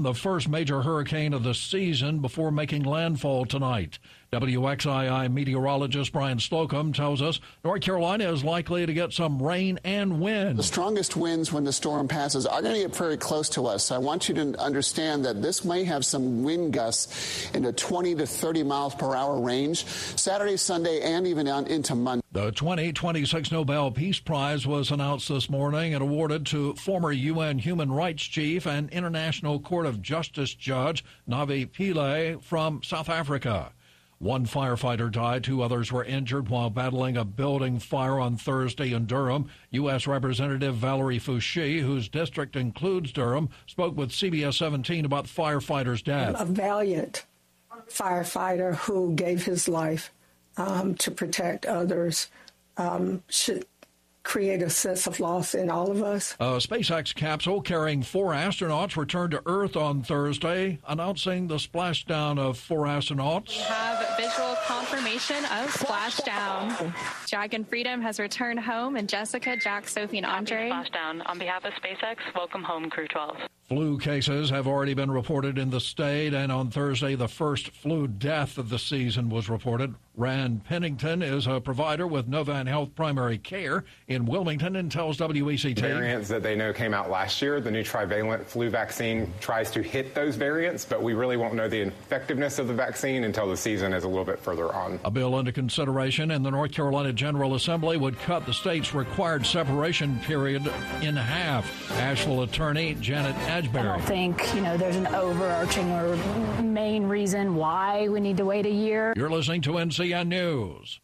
the first major hurricane of the season before making landfall tonight. WXII meteorologist Brian Slocum tells us North Carolina is likely to get some rain and wind. The strongest winds when the storm passes are going to get very close to us. I want you to understand that this may have some wind gusts in the 20 to 30 miles per hour range Saturday, Sunday, and even on into Monday. The 2026 Nobel Peace Prize was announced this morning and awarded to former UN Human Rights Chief and International Court of Justice Judge Navi Pillay from South Africa. One firefighter died, 2 others were injured while battling a building fire on Thursday in Durham. U.S. Representative Valerie Fouché, whose district includes Durham, spoke with CBS 17 about the firefighter's death. A valiant firefighter who gave his life to protect others should create a sense of loss in all of us. A SpaceX capsule carrying 4 astronauts returned to Earth on Thursday, announcing the splashdown of 4 astronauts. We have visual confirmation of splashdown. Dragon Freedom has returned home, and Jessica, Jack, Sophie, and Andre. Splashdown. On behalf of SpaceX, welcome home, Crew 12. Flu cases have already been reported in the state, and on Thursday, the first flu death of the season was reported. Rand Pennington is a provider with Novan Health Primary Care in Wilmington and tells WECT. Variants that they know came out last year, the new trivalent flu vaccine tries to hit those variants, but we really won't know the effectiveness of the vaccine until the season is a little bit further on. A bill under consideration in the North Carolina General Assembly would cut the state's required separation period in half. Asheville attorney Janet Adjberry. I don't think, there's an overarching or main reason why we need to wait a year. You're listening to NCN News.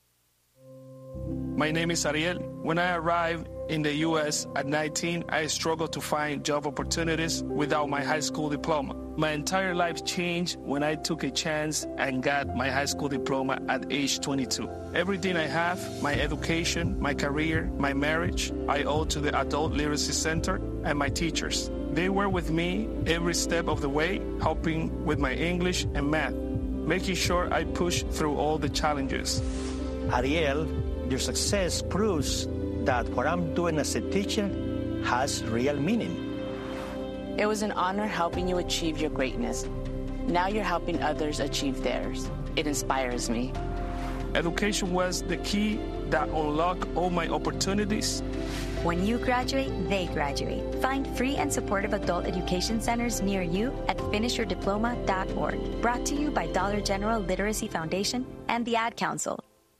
My name is Ariel. When I arrived in the U.S. at 19, I struggled to find job opportunities without my high school diploma. My entire life changed when I took a chance and got my high school diploma at age 22. Everything I have, my education, my career, my marriage, I owe to the Adult Literacy Center and my teachers. They were with me every step of the way, helping with my English and math, making sure I push through all the challenges. Ariel, your success proves that what I'm doing as a teacher has real meaning. It was an honor helping you achieve your greatness. Now you're helping others achieve theirs. It inspires me. Education was the key that unlocked all my opportunities. When you graduate, they graduate. Find free and supportive adult education centers near you at finishyourdiploma.org. Brought to you by Dollar General Literacy Foundation and the Ad Council.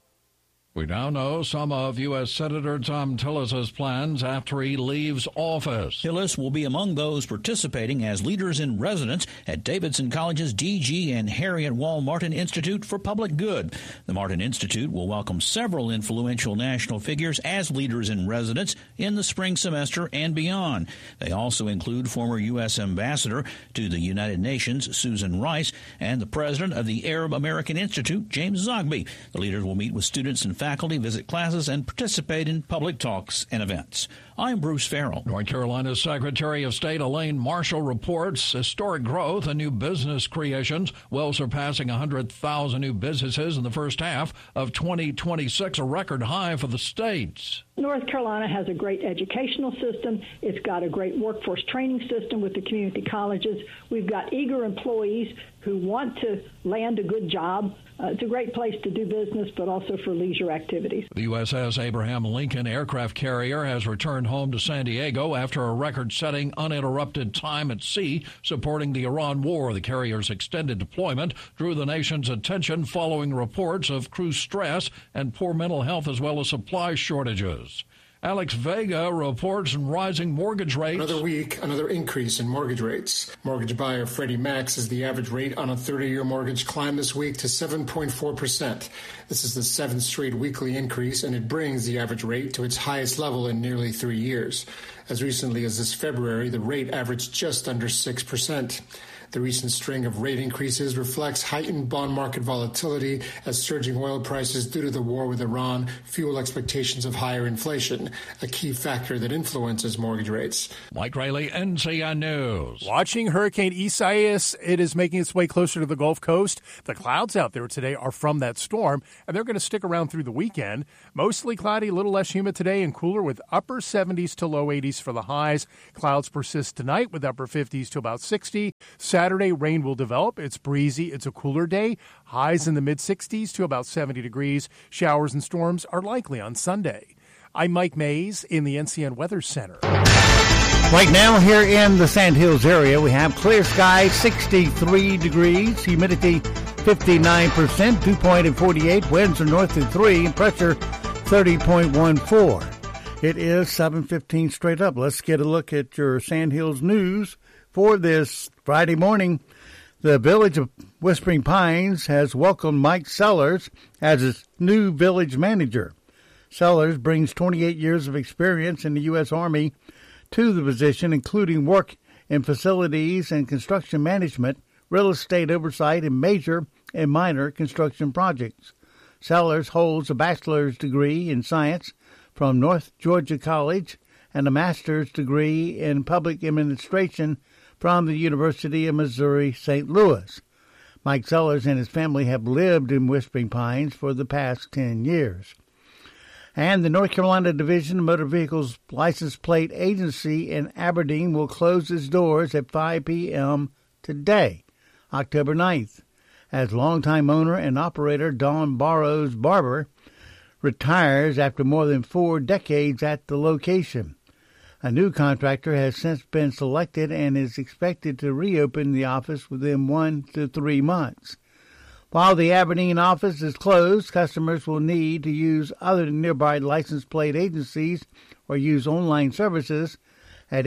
We now know some of U.S. Senator Thom Tillis's plans after he leaves office. Tillis will be among those participating as leaders in residence at Davidson College's D.G. and Harriet Wall Martin Institute for Public Good. The Martin Institute will welcome several influential national figures as leaders in residence in the spring semester and beyond. They also include former U.S. Ambassador to the United Nations, Susan Rice, and the president of the Arab American Institute, James Zogby. The leaders will meet with students and faculty, visit classes, and participate in public talks and events. I'm Bruce Farrell. North Carolina's Secretary of State Elaine Marshall reports historic growth and new business creations, well surpassing 100,000 new businesses in the first half of 2026, a record high for the state. North Carolina has a great educational system. It's got a great workforce training system with the community colleges. We've got eager employees who want to land a good job. It's a great place to do business, but also for leisure activities. The USS Abraham Lincoln aircraft carrier has returned home to San Diego after a record-setting uninterrupted time at sea supporting the Iran war. The carrier's extended deployment drew the nation's attention following reports of crew stress and poor mental health as well as supply shortages. Alex Vega reports on rising mortgage rates. Another week, another increase in mortgage rates. Mortgage buyer Freddie Mac says the average rate on a 30-year mortgage climbed this week to 7.4%. This is the 7th straight weekly increase, and it brings the average rate to its highest level in nearly 3 years. As recently as this February, the rate averaged just under 6%. The recent string of rate increases reflects heightened bond market volatility as surging oil prices due to the war with Iran fuel expectations of higher inflation, a key factor that influences mortgage rates. Mike Rayleigh, NCN News. Watching Hurricane Isaias, it is making its way closer to the Gulf Coast. The clouds out there today are from that storm, and they're going to stick around through the weekend. Mostly cloudy, a little less humid today and cooler with upper 70s to low 80s for the highs. Clouds persist tonight with upper 50s to about 60. Saturday, rain will develop. It's breezy. It's a cooler day. Highs in the mid-60s to about 70 degrees. Showers and storms are likely on Sunday. I'm Mike Mays in the NCN Weather Center. Right now here in the Sandhills area, we have clear skies, 63 degrees, humidity 59%, dew point at 48, winds are north at 3, and pressure 30.14. It is 7:15 straight up. Let's get a look at your Sandhills news for this Friday morning. The Village of Whispering Pines has welcomed Mike Sellers as its new village manager. Sellers brings 28 years of experience in the U.S. Army to the position, including work in facilities and construction management, real estate oversight, and major and minor construction projects. Sellers holds a bachelor's degree in science from North Georgia College and a master's degree in public administration from the University of Missouri, St. Louis. Mike Sellers and his family have lived in Whispering Pines for the past 10 years. And the North Carolina Division of Motor Vehicles License Plate Agency in Aberdeen will close its doors at 5 p.m. today, October 9th, as longtime owner and operator Don Barrows Barber retires after more than 4 decades at the location. A new contractor has since been selected and is expected to reopen the office within 1 to 3 months. While the Aberdeen office is closed, customers will need to use other nearby license plate agencies or use online services at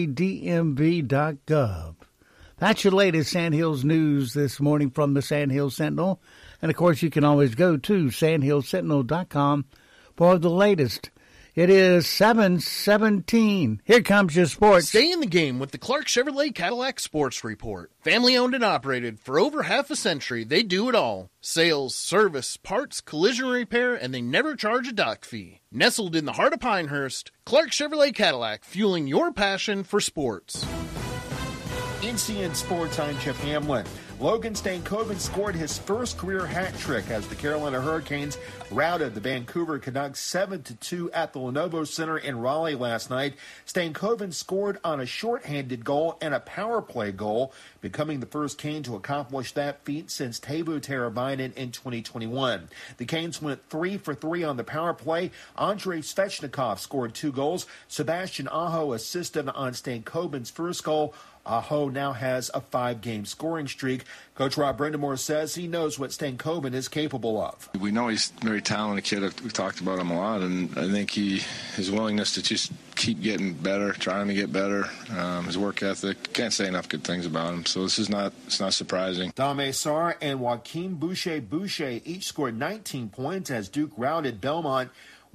ncdmv.gov. That's your latest Sandhills news this morning from the Sandhills Sentinel. And, of course, you can always go to sandhillsentinel.com for the latest. It is 7:17. Here comes your sports. Stay in the game with the Clark Chevrolet Cadillac Sports Report. Family owned and operated for over half a century, they do it all. Sales, service, parts, collision repair, and they never charge a dock fee. Nestled in the heart of Pinehurst, Clark Chevrolet Cadillac, fueling your passion for sports. NCN Sports, I'm Jeff Hamlin. Logan Stankoven scored his first career hat trick as the Carolina Hurricanes routed the Vancouver Canucks 7-2 at the Lenovo Center in Raleigh last night. Stankoven scored on a shorthanded goal and a power play goal, becoming the first Cane to accomplish that feat since Teuvo Teravainen in 2021. The Canes went 3 for 3 on the power play. Andrei Svechnikov scored 2 goals. Sebastian Aho assisted on Stankoven's first goal. Aho now has a 5-game scoring streak. Coach Rob Brindamore says he knows what Stankoven is capable of. We know he's a very talented kid. We've talked about him a lot, and I think his willingness to just keep getting better, trying to get better, his work ethic, can't say enough good things about him. So it's not surprising. Dame Sarr and Joaquin Boucher each scored 19 points as Duke routed Belmont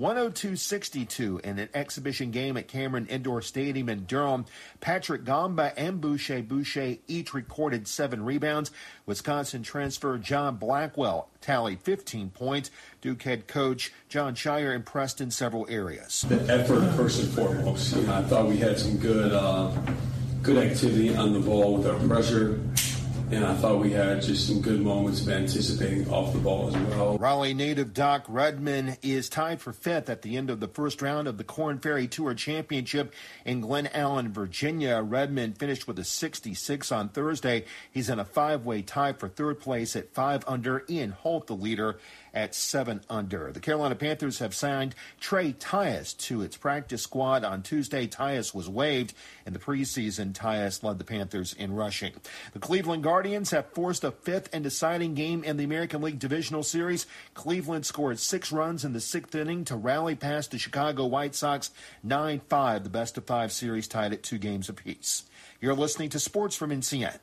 102-62 in an exhibition game at Cameron Indoor Stadium in Durham. Patrick Gamba and Boucher each recorded 7 rebounds. Wisconsin transfer John Blackwell tallied 15 points. Duke head coach John Shire impressed in several areas. The effort first and foremost. I thought we had some good activity on the ball with our pressure. And I thought we had just some good moments of anticipating off the ball as well. Raleigh native Doc Rudman is tied for 5th at the end of the first round of the Korn Ferry Tour Championship in Glen Allen, Virginia. Rudman finished with a 66 on Thursday. He's in a 5-way tie for 3rd place at 5 under. Ian Holt, the leader, at 7 under. The Carolina Panthers have signed Trey Tyus to its practice squad on Tuesday. Tyus was waived. In the preseason, Tyus led the Panthers in rushing. The Cleveland Guardians have forced a 5th and deciding game in the American League Divisional Series. Cleveland scored 6 runs in the 6th inning to rally past the Chicago White Sox 9-5. The best-of-5 series tied at 2 games apiece. You're listening to Sports from NCN.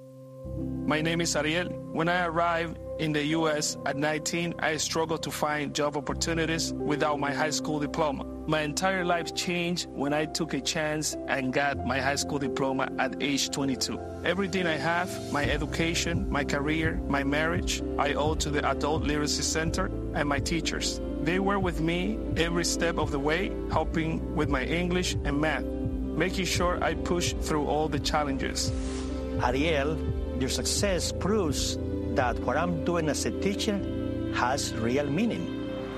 My name is Ariel. When I arrived in the U.S. at 19, I struggled to find job opportunities without my high school diploma. My entire life changed when I took a chance and got my high school diploma at age 22. Everything I have, my education, my career, my marriage, I owe to the Adult Literacy Center and my teachers. They were with me every step of the way, helping with my English and math, making sure I push through all the challenges. Ariel, your success proves that what I'm doing as a teacher has real meaning.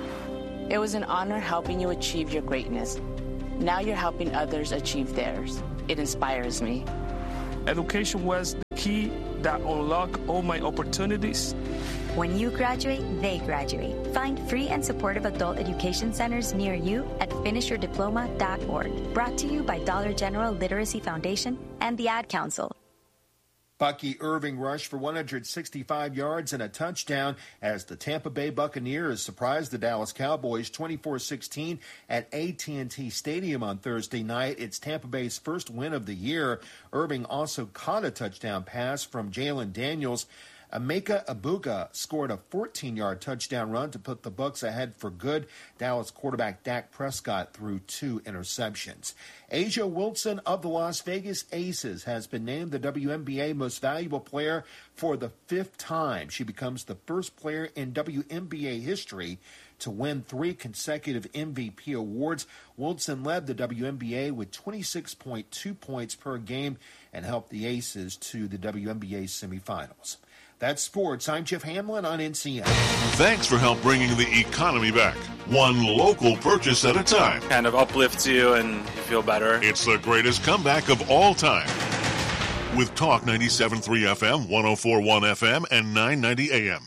It was an honor helping you achieve your greatness. Now you're helping others achieve theirs. It inspires me. Education was the key that unlocked all my opportunities. When you graduate, they graduate. Find free and supportive adult education centers near you at finishyourdiploma.org. Brought to you by Dollar General Literacy Foundation and the Ad Council. Bucky Irving rushed for 165 yards and a touchdown as the Tampa Bay Buccaneers surprised the Dallas Cowboys 24-16 at AT&T Stadium on Thursday night. It's Tampa Bay's first win of the year. Irving also caught a touchdown pass from Jalen Daniels. Emeka Egbuka scored a 14-yard touchdown run to put the Bucs ahead for good. Dallas quarterback Dak Prescott threw 2 interceptions. A'ja Wilson of the Las Vegas Aces has been named the WNBA Most Valuable Player for the 5th time. She becomes the first player in WNBA history to win 3 consecutive MVP awards. Wilson led the WNBA with 26.2 points per game and helped the Aces to the WNBA semifinals. That's sports. I'm Jeff Hamlin on NCN. Thanks for help bringing the economy back. One local purchase at a time. Kind of uplifts you and you feel better. It's the greatest comeback of all time. With Talk 97.3 FM, 104.1 FM, and 990 AM.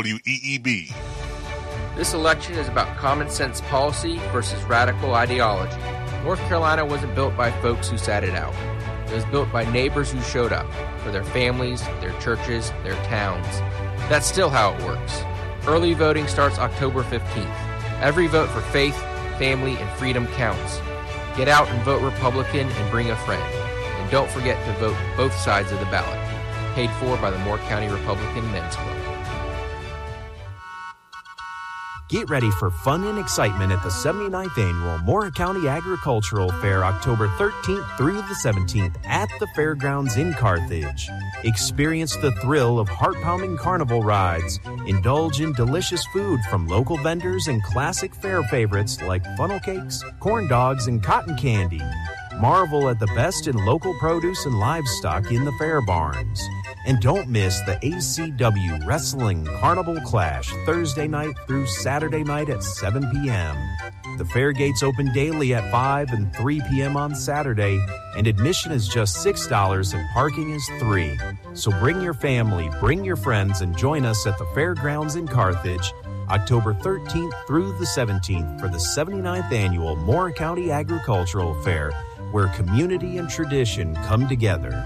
WEEB. This election is about common sense policy versus radical ideology. North Carolina wasn't built by folks who sat it out. It was built by neighbors who showed up for their families, their churches, their towns. That's still how it works. Early voting starts October 15th. Every vote for faith, family, and freedom counts. Get out and vote Republican and bring a friend. And don't forget to vote both sides of the ballot. Paid for by the Moore County Republican Men's Club. Get ready for fun and excitement at the 79th Annual Moore County Agricultural Fair, October 13th through the 17th at the Fairgrounds in Carthage. Experience the thrill of heart-pounding carnival rides. Indulge in delicious food from local vendors and classic fair favorites like funnel cakes, corn dogs, and cotton candy. Marvel at the best in local produce and livestock in the fair barns. And don't miss the ACW Wrestling Carnival Clash Thursday night through Saturday night at 7 p.m. The fair gates open daily at 5 and 3 p.m. on Saturday, and admission is just $6 and parking is $3. So bring your family, bring your friends, and join us at the Fairgrounds in Carthage, October 13th through the 17th for the 79th Annual Moore County Agricultural Fair, where community and tradition come together.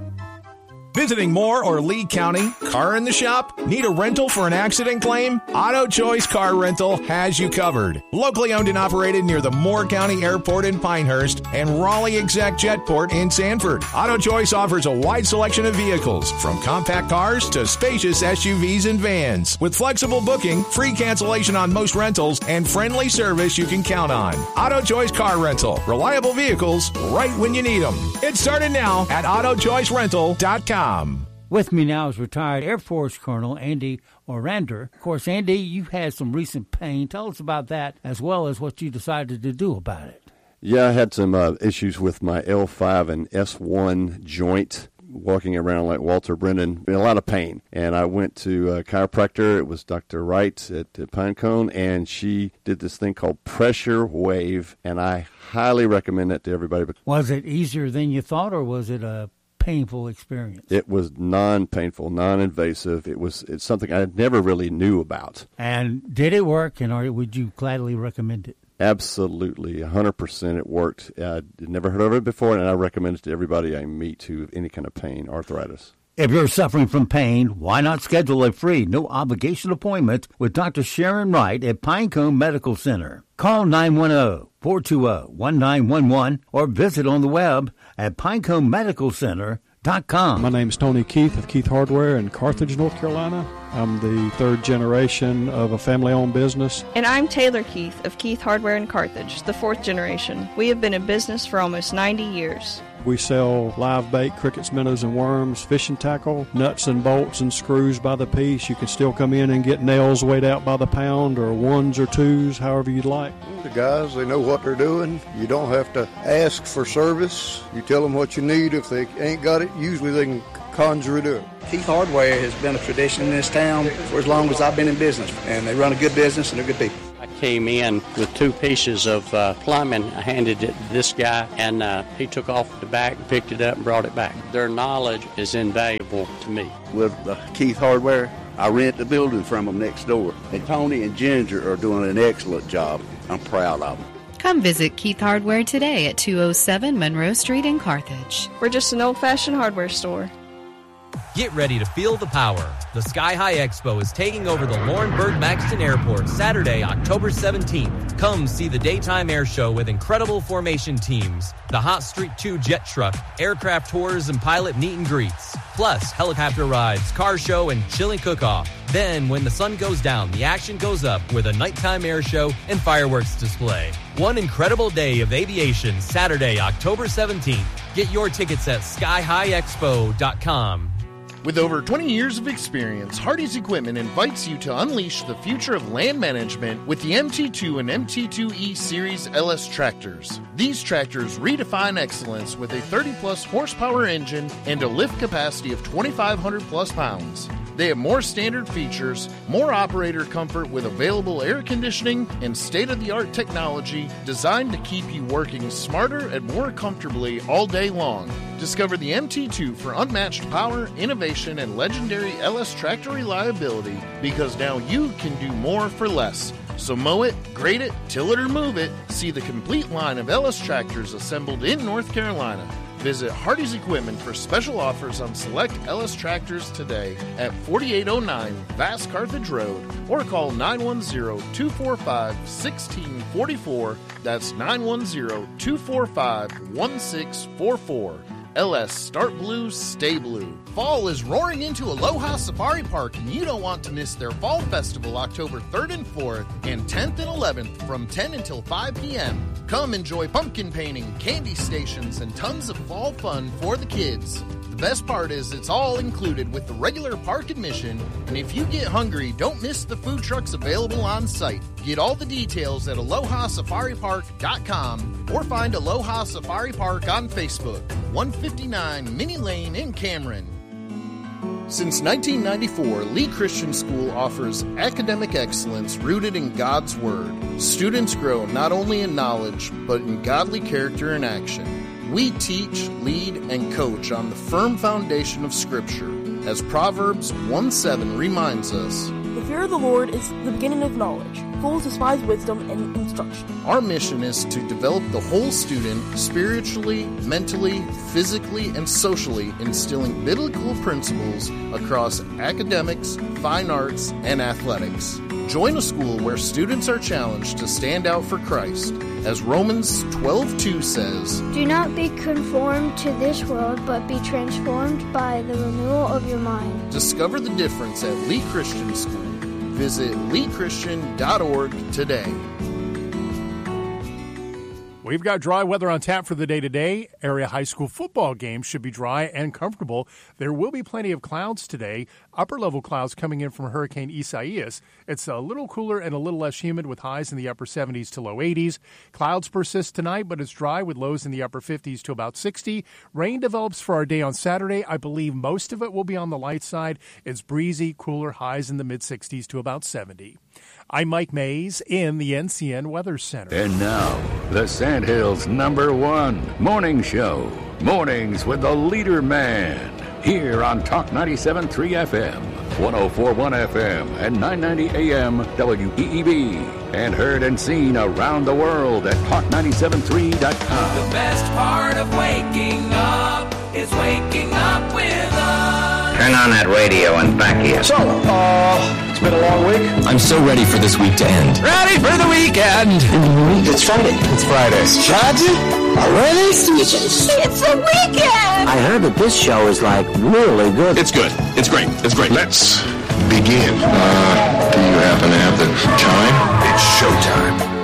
Visiting Moore or Lee County? Car in the shop? Need a rental for an accident claim? Auto Choice Car Rental has you covered. Locally owned and operated near the Moore County Airport in Pinehurst and Raleigh Exec Jetport in Sanford. Auto Choice offers a wide selection of vehicles, from compact cars to spacious SUVs and vans. With flexible booking, free cancellation on most rentals, and friendly service you can count on. Auto Choice Car Rental. Reliable vehicles right when you need them. It started now at AutoChoiceRental.com. With me now is retired Air Force Colonel Andy Orander. Of course, Andy, you've had some recent pain. Tell us about that, as well as what you decided to do about it. Yeah, I had some issues with my L5 and S1 joint, walking around like Walter Brennan, in a lot of pain. And I went to a chiropractor. It was Dr. Wright at Pinecone, and she did this thing called Pressure Wave, and I highly recommend that to everybody. Was it easier than you thought, or was it a painful experience? It was non-painful, non-invasive. It's something I never really knew about. And did it work, and would you gladly recommend it? Absolutely, 100% it worked. I'd never heard of it before, and I recommend it to everybody I meet who have any kind of pain, arthritis. If you're suffering from pain, why not schedule a free, no-obligation appointment with Dr. Sharon Wright at Pinecone Medical Center? Call 910-420-1911 or visit on the web at PineconeMedicalCenter.com. FirstNorthCarolina.com. My name is Tony Keith of Keith Hardware in Carthage, North Carolina. I'm the third generation of a family-owned business. And I'm Taylor Keith of Keith Hardware in Carthage, the fourth generation. We have been in business for almost 90 years. We sell live bait, crickets, minnows, and worms, fishing tackle, nuts and bolts and screws by the piece. You can still come in and get nails weighed out by the pound, or ones or twos, however you'd like. The guys, they know what they're doing. You don't have to ask for service. You tell them what you need. If they ain't got it, usually they can conjure it up. Keith Hardware has been a tradition in this town for as long as I've been in business, and they run a good business and they're good people. I came in with 2 pieces of plumbing. I handed it to this guy, and he took off the back, picked it up, and brought it back. Their knowledge is invaluable to me. With Keith Hardware, I rent the building from them next door. And Tony and Ginger are doing an excellent job. I'm proud of them. Come visit Keith Hardware today at 207 Monroe Street in Carthage. We're just an old-fashioned hardware store. Get ready to feel the power. The Sky High Expo is taking over the Laurinburg-Maxton Airport Saturday, October 17th. Come see the daytime air show with incredible formation teams, the Hot Streak 2 jet truck, aircraft tours, and pilot meet and greets. Plus, helicopter rides, car show, and chilling cook-off. Then, when the sun goes down, the action goes up with a nighttime air show and fireworks display. One incredible day of aviation, Saturday, October 17th. Get your tickets at skyhighexpo.com. With over 20 years of experience, Hardy's Equipment invites you to unleash the future of land management with the MT2 and MT2E Series LS tractors. These tractors redefine excellence with a 30-plus horsepower engine and a lift capacity of 2,500-plus pounds. They have more standard features, more operator comfort with available air conditioning, and state-of-the-art technology designed to keep you working smarter and more comfortably all day long. Discover the MT2 for unmatched power, innovation, and legendary LS tractor reliability, because now you can do more for less. So mow it, grade it, till it or move it. See the complete line of LS tractors assembled in North Carolina. Visit Hardy's Equipment for special offers on select LS tractors today at 4809 Vass Carthage Road, or call 910-245-1644. That's 910-245-1644. LS, start blue, stay blue. Fall is roaring into Aloha Safari Park, and you don't want to miss their Fall Festival October 3rd and 4th and 10th and 11th from 10 until 5 p.m. Come enjoy pumpkin painting, candy stations, and tons of fall fun for the kids. The best part is it's all included with the regular park admission, and if you get hungry, don't miss the food trucks available on site. Get all the details at AlohaSafariPark.com or find Aloha Safari Park on Facebook, 159 Minnie Lane in Cameron. Since 1994, Lee Christian School offers academic excellence rooted in God's Word. Students grow not only in knowledge, but in godly character and action. We teach, lead, and coach on the firm foundation of Scripture, as Proverbs 1:7 reminds us. The fear of the Lord is the beginning of knowledge. Fools despise wisdom and instruction. Our mission is to develop the whole student spiritually, mentally, physically, and socially, instilling biblical principles across academics, fine arts, and athletics. Join a school where students are challenged to stand out for Christ. As Romans 12:2 says, "Do not be conformed to this world, but be transformed by the renewal of your mind." Discover the difference at Lee Christian School. Visit leechristian.org today. We've got dry weather on tap for the day today. Area high school football games should be dry and comfortable. There will be plenty of clouds today. Upper-level clouds coming in from Hurricane Isaias. It's a little cooler and a little less humid with highs in the upper 70s to low 80s. Clouds persist tonight, but it's dry with lows in the upper 50s to about 60. Rain develops for our day on Saturday. I believe most of it will be on the light side. It's breezy, cooler, highs in the mid-60s to about 70. I'm Mike Mays in the NCN Weather Center. And now, the Sandhills' #1 morning show. Mornings with the Leader Man. Here on Talk 97.3 FM, 104.1 FM, and 990 AM WEEB. And heard and seen around the world at Talk973.com. The best part of waking up is waking up with us. Turn on that radio and back here. So, it's been a long week. I'm so ready for this week to end. Ready for the weekend. It's Friday. It's Friday. It's Friday. Really, Stooges? It's the weekend! I heard that this show is, like, really good. It's good. It's great. It's great. Let's begin. Do you happen to have the time? It's showtime.